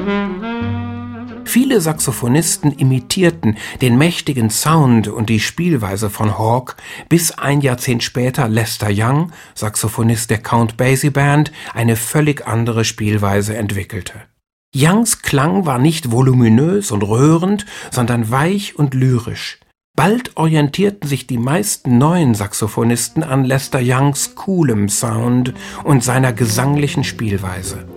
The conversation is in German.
Viele Saxophonisten imitierten den mächtigen Sound und die Spielweise von Hawk, bis ein Jahrzehnt später Lester Young, Saxophonist der Count Basie Band, eine völlig andere Spielweise entwickelte. Youngs Klang war nicht voluminös und rührend, sondern weich und lyrisch. Bald orientierten sich die meisten neuen Saxophonisten an Lester Youngs coolem Sound und seiner gesanglichen Spielweise.